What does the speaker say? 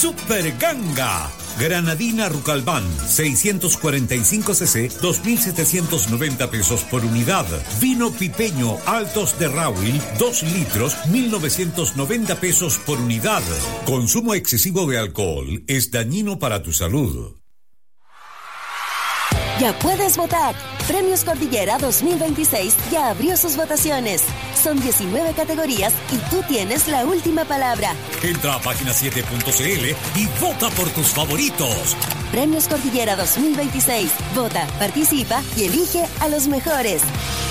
Super Ganga. Granadina Rucalbán, 645 cc, 2.790 pesos por unidad. Vino pipeño Altos de Rawil, 2 litros, 1.990 pesos por unidad. Consumo excesivo de alcohol es dañino para tu salud. Ya puedes votar. Premios Cordillera 2026 ya abrió sus votaciones. Son 19 categorías y tú tienes la última palabra. Entra a página7.cl y vota por tus favoritos. Premios Cordillera 2026. Vota, participa y elige a los mejores.